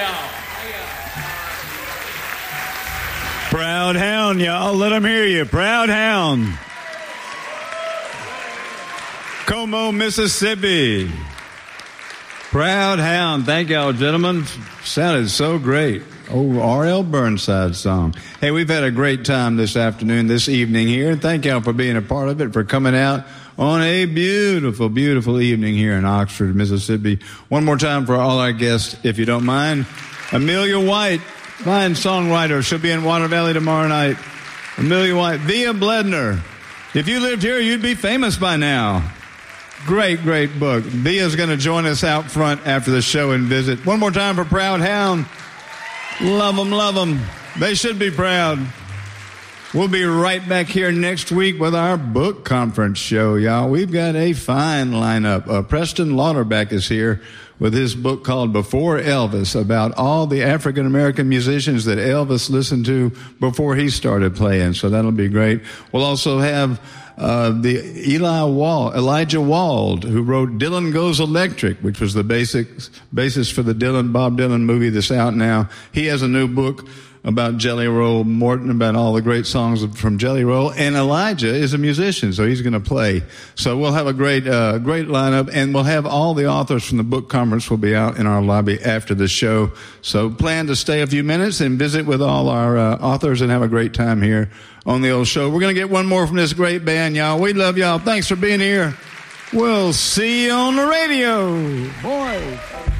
Proud Hound, y'all. Let them hear you. Proud Hound. Como, Mississippi. Proud Hound. Thank y'all, gentlemen. Sounded so great. Oh, R.L. Burnside song. Hey, we've had a great time this afternoon, this evening here. Thank y'all for being a part of it, for coming out on a beautiful, beautiful evening here in Oxford, Mississippi. One more time for all our guests, if you don't mind. Amelia White, fine songwriter. She'll be in Water Valley tomorrow night. Amelia White. Via Bledner. If you lived here, you'd be famous by now. Great, great book. Via's going to join us out front after the show and visit. One more time for Proud Hound. Love them, love them. They should be proud. We'll be right back here next week with our book conference show, y'all. We've got a fine lineup. Preston Lauterbach is here with his book called Before Elvis, about all the African-American musicians that Elvis listened to before he started playing. So that'll be great. We'll also have Elijah Wald, who wrote Dylan Goes Electric, which was the basis for the Bob Dylan movie that's out now. He has a new book about Jelly Roll Morton, about all the great songs from Jelly Roll. And Elijah is a musician, so he's going to play. So we'll have a great lineup, and we'll have all the authors from the book conference will be out in our lobby after the show. So plan to stay a few minutes and visit with all our authors and have a great time here on the old show. We're going to get one more from this great band, y'all. We love y'all. Thanks for being here. We'll see you on the radio. Boys.